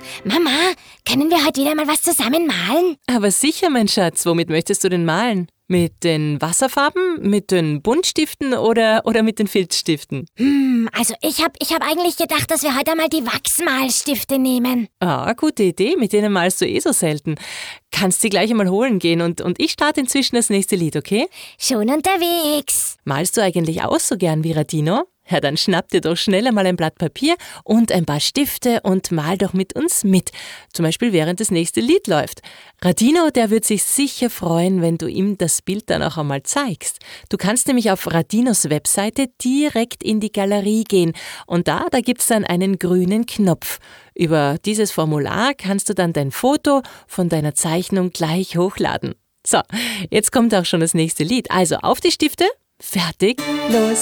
Mama, können wir heute wieder mal was zusammen malen? Aber sicher, mein Schatz. Womit möchtest du denn malen? Mit den Wasserfarben, mit den Buntstiften oder mit den Filzstiften? Also ich hab eigentlich gedacht, dass wir heute mal die Wachsmalstifte nehmen. Ah, gute Idee. Mit denen malst du so selten. Kannst die gleich einmal holen gehen und ich starte inzwischen das nächste Lied, okay? Schon unterwegs. Malst du eigentlich auch so gern wie Radino? Ja, dann schnapp dir doch schnell einmal ein Blatt Papier und ein paar Stifte und mal doch mit uns mit. Zum Beispiel während das nächste Lied läuft. Radino, der wird sich sicher freuen, wenn du ihm das Bild dann auch einmal zeigst. Du kannst nämlich auf Radinos Webseite direkt in die Galerie gehen und da gibt's dann einen grünen Knopf. Über dieses Formular kannst du dann dein Foto von deiner Zeichnung gleich hochladen. So, jetzt kommt auch schon das nächste Lied. Also auf die Stifte, fertig, los!